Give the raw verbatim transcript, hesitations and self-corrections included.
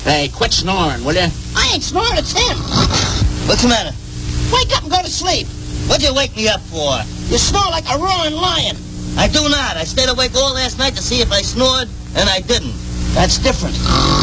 Hey, quit snoring, will you? I ain't snoring, it's him. What's the matter? Wake up and go to sleep. What'd you wake me up for? You snore like a roaring lion. I do not. I stayed awake all last night to see if I snored, and I didn't. That's different.